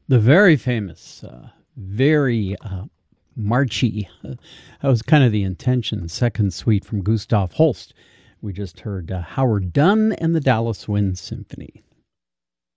The very famous, very marchy, that was kind of the intention, second suite from Gustav Holst. We just heard Howard Dunn and the Dallas Wind Symphony.